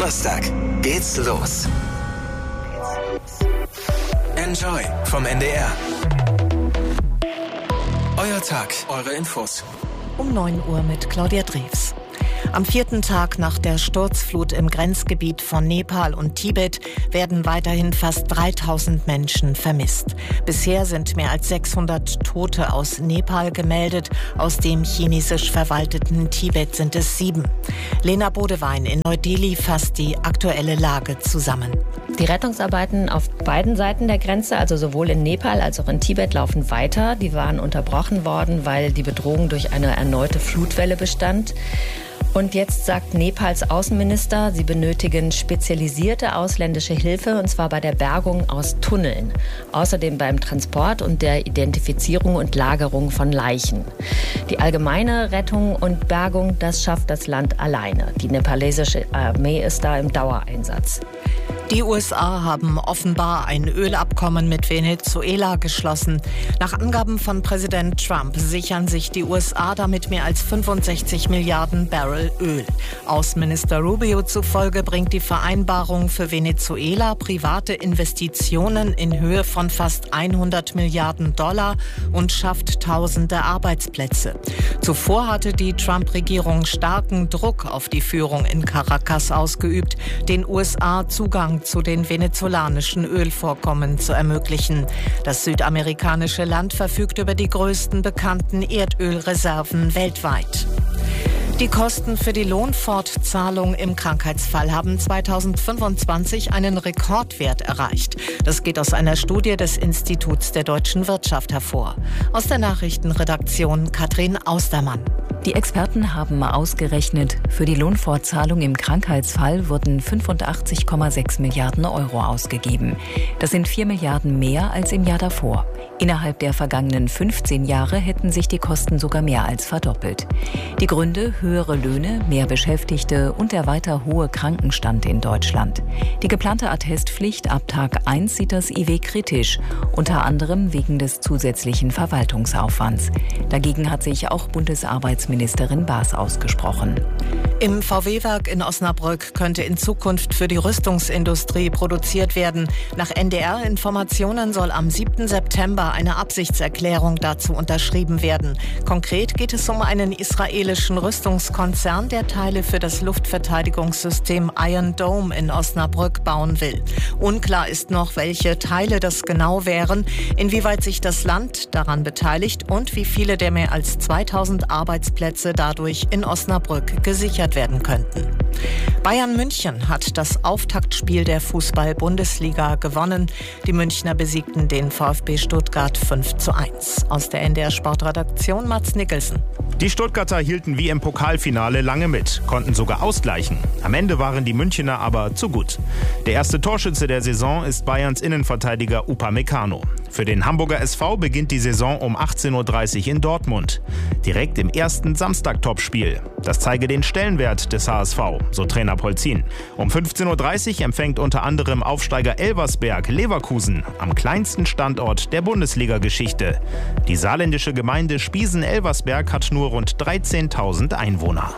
Donnerstag geht's los. Enjoy vom NDR. Euer Tag, eure Infos. Um 9 Uhr mit Claudia Drews. Am 4. Tag nach der Sturzflut im Grenzgebiet von Nepal und Tibet werden weiterhin fast 3000 Menschen vermisst. Bisher sind mehr als 600 Tote aus Nepal gemeldet. Aus dem chinesisch verwalteten Tibet sind es 7. Lena Bodewein in Neu-Delhi fasst die aktuelle Lage zusammen. Die Rettungsarbeiten auf beiden Seiten der Grenze, also sowohl in Nepal als auch in Tibet, laufen weiter. Die waren unterbrochen worden, weil die Bedrohung durch eine erneute Flutwelle bestand. Und jetzt sagt Nepals Außenminister, sie benötigen spezialisierte ausländische Hilfe, und zwar bei der Bergung aus Tunneln. Außerdem beim Transport und der Identifizierung und Lagerung von Leichen. Die allgemeine Rettung und Bergung, das schafft das Land alleine. Die nepalesische Armee ist da im Dauereinsatz. Die USA haben offenbar ein Ölabkommen mit Venezuela geschlossen. Nach Angaben von Präsident Trump sichern sich die USA damit mehr als 65 Milliarden Barrel Öl. Außenminister Rubio zufolge bringt die Vereinbarung für Venezuela private Investitionen in Höhe von fast 100 Milliarden Dollar und schafft tausende Arbeitsplätze. Zuvor hatte die Trump-Regierung starken Druck auf die Führung in Caracas ausgeübt, den USA Zugang zu den venezolanischen Ölvorkommen zu ermöglichen. Das südamerikanische Land verfügt über die größten bekannten Erdölreserven weltweit. Die Kosten für die Lohnfortzahlung im Krankheitsfall haben 2025 einen Rekordwert erreicht. Das geht aus einer Studie des Instituts der deutschen Wirtschaft hervor. Aus der Nachrichtenredaktion Katrin Austermann. Die Experten haben ausgerechnet, für die Lohnfortzahlung im Krankheitsfall wurden 85,6 Milliarden Euro ausgegeben. Das sind 4 Milliarden mehr als im Jahr davor. Innerhalb der vergangenen 15 Jahre hätten sich die Kosten sogar mehr als verdoppelt. Die Gründe: höhere Löhne, mehr Beschäftigte und der weiter hohe Krankenstand in Deutschland. Die geplante Attestpflicht ab Tag 1 sieht das IW kritisch, unter anderem wegen des zusätzlichen Verwaltungsaufwands. Dagegen hat sich auch Bundesarbeitsministerin Baas ausgesprochen. Im VW-Werk in Osnabrück könnte in Zukunft für die Rüstungsindustrie produziert werden. Nach NDR-Informationen soll am 7. September eine Absichtserklärung dazu unterschrieben werden. Konkret geht es um einen israelischen Rüstungskonzern, der Teile für das Luftverteidigungssystem Iron Dome in Osnabrück bauen will. Unklar ist noch, welche Teile das genau wären, inwieweit sich das Land daran beteiligt und wie viele der mehr als 2000 Arbeitsplätze dadurch in Osnabrück gesichert werden könnten. Bayern München hat das Auftaktspiel der Fußball-Bundesliga gewonnen. Die Münchner besiegten den VfB Stuttgart 5:1. Aus der NDR-Sportredaktion Mats Nicholson. Die Stuttgarter hielten wie im Pokalfinale lange mit, konnten sogar ausgleichen. Am Ende waren die Münchner aber zu gut. Der erste Torschütze der Saison ist Bayerns Innenverteidiger Upamecano. Für den Hamburger SV beginnt die Saison um 18:30 Uhr in Dortmund. Direkt im ersten Samstag-Topspiel. Das zeige den Stellenwert des HSV, so Trainer Polzin. Um 15:30 Uhr empfängt unter anderem Aufsteiger Elversberg Leverkusen am kleinsten Standort der Bundesliga-Geschichte. Die saarländische Gemeinde Spiesen-Elversberg hat nur rund 13.000 Einwohner.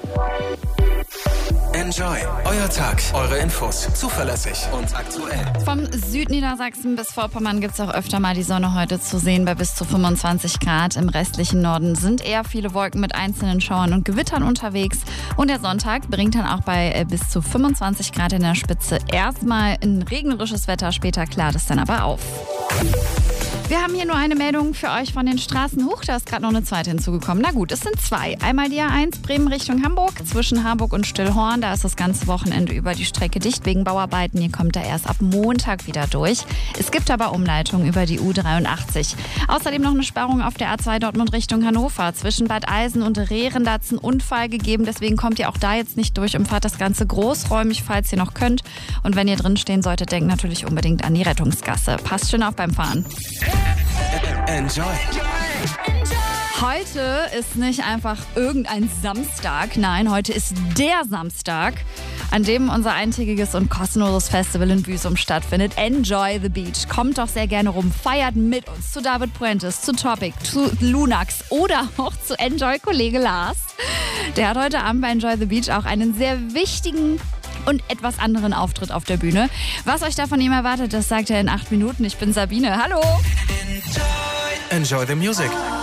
Enjoy. Euer Tag, eure Infos. Zuverlässig und aktuell. Vom Südniedersachsen bis Vorpommern gibt es auch öfter mal die Sonne heute zu sehen bei bis zu 25 Grad. Im restlichen Norden sind eher viele Wolken mit einzelnen Schauern und Gewittern unterwegs. Und der Sonntag bringt dann auch bei bis zu 25 Grad in der Spitze erstmal ein regnerisches Wetter. Später klart es dann aber auf. Wir haben hier nur eine Meldung für euch von den Straßen. Huch, da ist gerade noch eine zweite hinzugekommen. Na gut, es sind zwei. Einmal die A1 Bremen Richtung Hamburg. Zwischen Harburg und Stillhorn, da ist das ganze Wochenende über die Strecke dicht wegen Bauarbeiten. Ihr kommt da erst ab Montag wieder durch. Es gibt aber Umleitungen über die U83. Außerdem noch eine Sperrung auf der A2 Dortmund Richtung Hannover. Zwischen Bad Eisen und Rehren, da hat es einen Unfall gegeben. Deswegen kommt ihr auch da jetzt nicht durch und fahrt das Ganze großräumig, falls ihr noch könnt. Und wenn ihr drin stehen solltet, denkt natürlich unbedingt an die Rettungsgasse. Passt schön auf beim Fahren. Enjoy. Heute ist nicht einfach irgendein Samstag. Nein, heute ist der Samstag, an dem unser eintägiges und kostenloses Festival in Büsum stattfindet. Enjoy the Beach. Kommt doch sehr gerne rum. Feiert mit uns zu David Puentes, zu Topic, zu Lunax oder auch zu Enjoy Kollege Lars. Der hat heute Abend bei Enjoy the Beach auch einen sehr wichtigen und etwas anderen Auftritt auf der Bühne. Was euch da von ihm erwartet, das sagt er in 8 Minuten. Ich bin Sabine. Hallo! Enjoy the music.